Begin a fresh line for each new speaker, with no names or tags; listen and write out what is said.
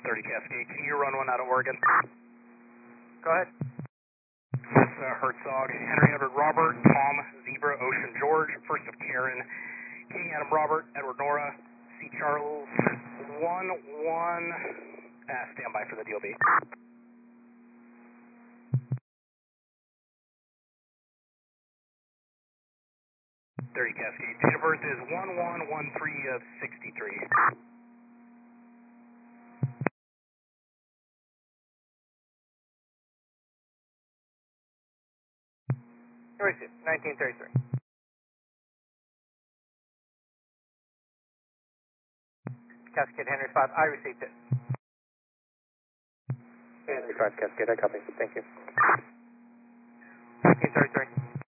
30 Cascade, can you run one out of Oregon?
Go ahead.
This Herzog, Henry Edward Robert, Tom Zebra, Ocean George, first of Karen, King Adam Robert, Edward Nora, C Charles, 1-1, stand by for the DOB. 30 Cascade, date of birth is 1113 of 63.
Where is it? 1933. Cascade Henry 5, I received it.
Henry 5 Cascade, I copy. Thank you.
1933.